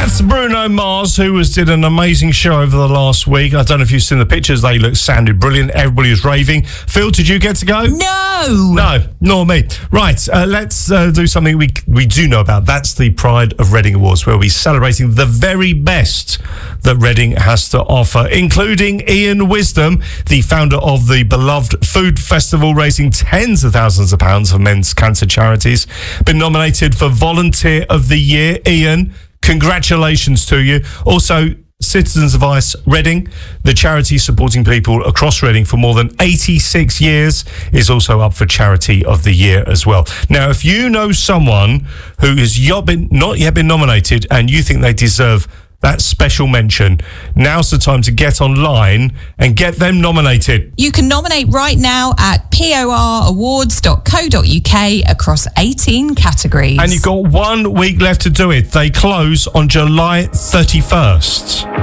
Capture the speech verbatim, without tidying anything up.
That's Bruno Mars, who was did an amazing show over the last week. I don't know if you've seen the pictures. They look sounded brilliant. Everybody was raving. Phil, did you get to go? No. No, nor me. Right, uh, let's uh, do something we we do know about. That's the Pride of Reading Awards, where we're celebrating the very best that Reading has to offer, including Ian Wisdom, the founder of the beloved food festival, raising tens of thousands of pounds for men's cancer charities. Been nominated for Volunteer of the Year. Ian, congratulations to you. Also, Citizens of Ice Reading, the charity supporting people across Reading for more than eighty-six years, is also up for Charity of the Year as well. Now, if you know someone who has yet been, not yet been nominated and you think they deserve that special mention, now's the time to get online and get them nominated. You can nominate right now at por awards dot co dot uk across eighteen categories. And you've got one week left to do it. They close on July thirty-first.